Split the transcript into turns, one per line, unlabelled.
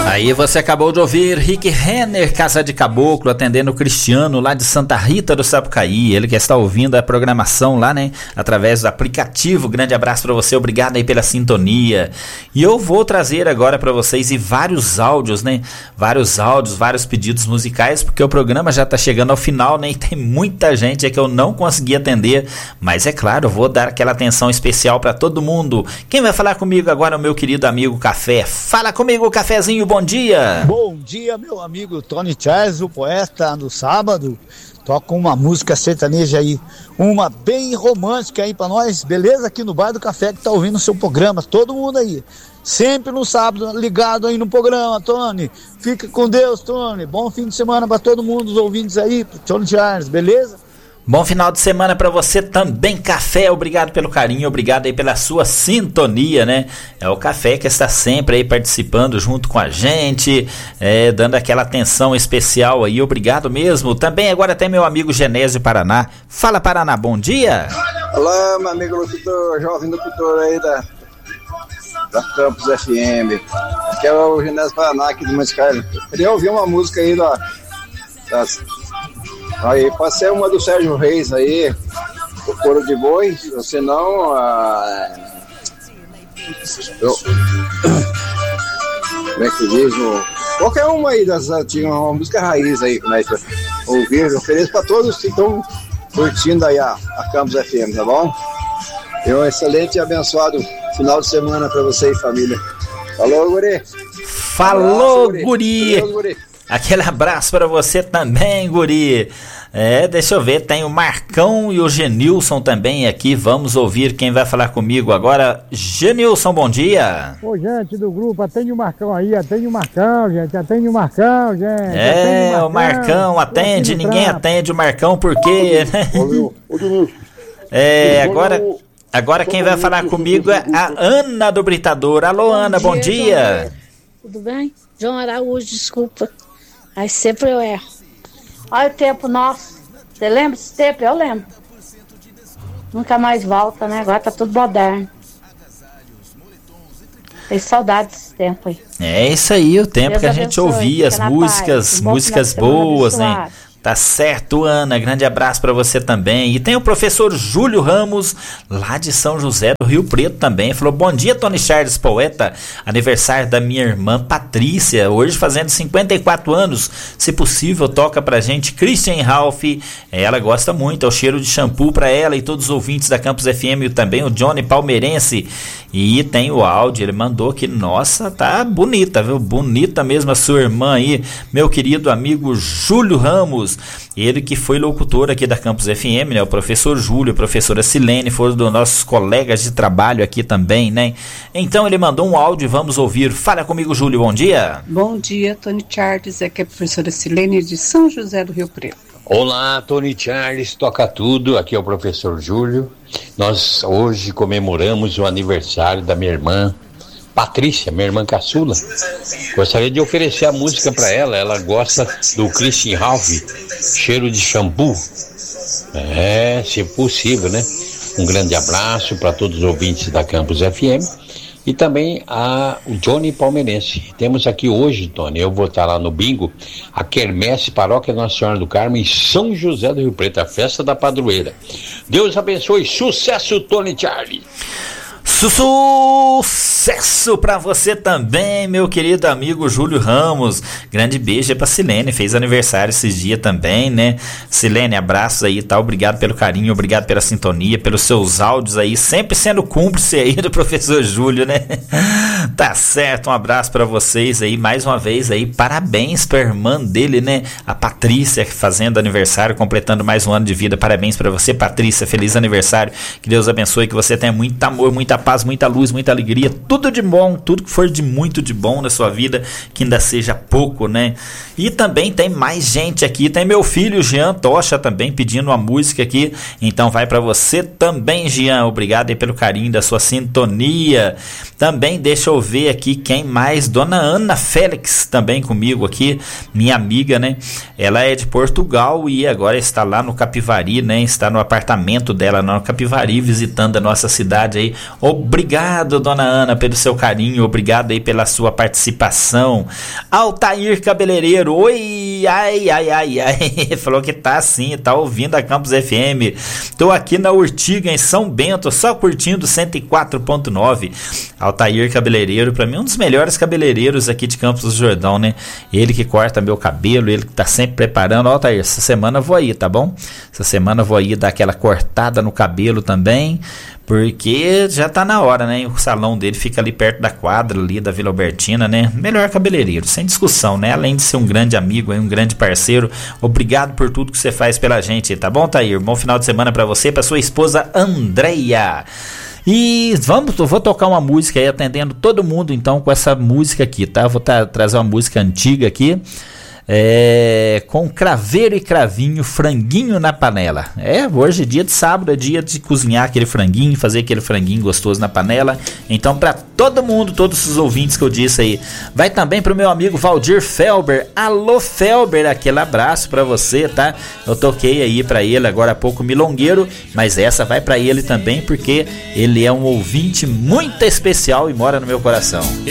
Aí você acabou de ouvir Rick Renner, Casa de Caboclo, atendendo o Cristiano lá de Santa Rita do Sapucaí. Ele que está ouvindo a programação lá, né, através do aplicativo. Grande abraço para você, obrigado aí pela sintonia. E eu vou trazer agora para vocês vários áudios, né, vários pedidos musicais, porque o programa já está chegando ao final, né, e tem muita gente que eu não consegui atender, mas é claro, eu vou dar aquela atenção especial para todo mundo. Quem vai falar comigo agora é o meu querido amigo Café. Fala comigo, Cafezinho, bom dia.
Bom dia, meu amigo Tony Charles, o poeta. No sábado toca uma música sertaneja aí, uma bem romântica aí pra nós, beleza? Aqui no Bar do Café, que tá ouvindo o seu programa, todo mundo aí, sempre no sábado, ligado aí no programa, Tony. Fica com Deus, Tony. Bom fim de semana pra todo mundo, os ouvintes aí, pro Tony Charles, beleza?
Bom final de semana para você também, Café. Obrigado pelo carinho, obrigado aí pela sua sintonia, né? É o Café que está sempre aí participando junto com a gente, dando aquela atenção especial aí. Obrigado mesmo. Também agora tem meu amigo Genésio Paraná. Fala, Paraná, bom dia.
Olá, meu amigo locutor, jovem locutor aí da Campus FM. Aqui é o Genésio Paraná aqui do Monte Carlo. Queria ouvir uma música aí aí, pode ser uma do Sérgio Reis aí, o Coro de Boi, ou senão como é que diz? Qualquer uma aí tinha uma música raiz aí, né? Ouvir, eu ofereço para todos que estão curtindo aí a Campus FM, tá bom? E um excelente e abençoado final de semana para você e família. Falou, guri!
Falou, guri! Deus, guri! Aquele abraço para você também, guri. Deixa eu ver, tem o Marcão e o Genilson também aqui. Vamos ouvir quem vai falar comigo agora. Genilson, bom dia.
Ô, gente do grupo, atende o Marcão aí, atende o Marcão, gente.
O Marcão atende, ninguém atende o Marcão, por quê? Agora quem vai falar comigo é a Ana do Britador. Alô, Ana, bom dia.
Tudo bem? João Araújo, desculpa. Aí sempre eu erro. Olha o tempo nosso. Você lembra desse tempo? Eu lembro. Nunca mais volta, né? Agora tá tudo moderno. Tem saudade desse tempo aí.
É isso aí, o tempo Deus que a gente ouvia, as músicas boas, né? Tá certo, Ana, grande abraço para você também. E tem o professor Júlio Ramos, lá de São José do Rio Preto também. Falou, bom dia, Tony Charles, poeta. Aniversário da minha irmã Patrícia, hoje fazendo 54 anos. Se possível, toca pra gente Christian Ralph. Ela gosta muito, é o cheiro de shampoo pra ela e todos os ouvintes da Campus FM. E também o Johnny Palmeirense. E tem o áudio, ele mandou que, nossa, tá bonita, viu? Bonita mesmo a sua irmã aí, meu querido amigo Júlio Ramos. Ele que foi locutor aqui da Campus FM, né? O professor Júlio, a professora Silene, foram dos nossos colegas de trabalho aqui também, né? Então ele mandou um áudio, vamos ouvir. Fala comigo, Júlio, bom dia.
Bom dia, Tony Charles, aqui é a professora Silene de São José do Rio Preto.
Olá, Tony Charles, toca tudo, aqui é o professor Júlio. Nós hoje comemoramos o aniversário da minha irmã Patrícia, minha irmã caçula. Gostaria de oferecer a música para ela. Ela gosta do Christian Ralph, cheiro de shampoo. Se possível, né? Um grande abraço para todos os ouvintes da Campus FM e também o Johnny Palmeirense. Temos aqui hoje, Tony, eu vou estar lá no bingo, a Quermesse Paróquia Nossa Senhora do Carmo em São José do Rio Preto, a festa da padroeira. Deus abençoe, sucesso, Tony Charlie.
Sucesso pra você também, meu querido amigo Júlio Ramos. Grande beijo pra Silene, fez aniversário esses dias também, né? Silene, abraços aí, tá? Obrigado pelo carinho, obrigado pela sintonia, pelos seus áudios aí, sempre sendo cúmplice aí do professor Júlio, né? Tá certo, um abraço pra vocês aí, mais uma vez aí, parabéns pra irmã dele, né? A Patrícia, fazendo aniversário, completando mais um ano de vida. Parabéns pra você, Patrícia, feliz aniversário, que Deus abençoe, que você tenha muito amor, muita paz, muita luz, muita alegria, tudo de bom, tudo que for de muito de bom na sua vida, que ainda seja pouco, né? E também tem mais gente aqui, tem meu filho Jean Tocha também pedindo uma música aqui, então vai pra você também, Jean, obrigado aí pelo carinho da sua sintonia. Também deixa eu ver aqui quem mais, Dona Ana Félix também comigo aqui, minha amiga, né? Ela é de Portugal e agora está lá no Capivari, né? Está no apartamento dela no Capivari, visitando a nossa cidade aí. Obrigado, dona Ana, pelo seu carinho, obrigado aí pela sua participação. Altair Cabeleireiro, oi, ai, falou que tá assim, tá ouvindo a Campus FM. Tô aqui na Urtiga, em São Bento, só curtindo 104.9. Altair Cabeleireiro, pra mim um dos melhores cabeleireiros aqui de Campos do Jordão, né? Ele que corta meu cabelo, ele que tá sempre preparando. Ó, Altair, essa semana eu vou aí, tá bom? Essa semana eu vou aí dar aquela cortada no cabelo também, porque já tá na hora, né? O salão dele fica ali perto da quadra ali da Vila Albertina, né? Melhor cabeleireiro, sem discussão, né? Além de ser um grande amigo, um grande parceiro, obrigado por tudo que você faz pela gente, tá bom, Tair? Bom final de semana pra você, pra sua esposa Andreia. E eu vou tocar uma música aí, atendendo todo mundo então com essa música aqui, tá? Vou trazer uma música antiga aqui. Com Craveiro e Cravinho, Franguinho na Panela. Hoje é dia de sábado, é dia de cozinhar aquele franguinho, fazer aquele franguinho gostoso na panela. Então, para todo mundo, todos os ouvintes que eu disse aí, vai também pro meu amigo Valdir Felber. Alô, Felber, aquele abraço para você, tá? Eu toquei aí para ele agora há pouco Milongueiro, mas essa vai para ele também, porque ele é um ouvinte muito especial e mora no meu coração.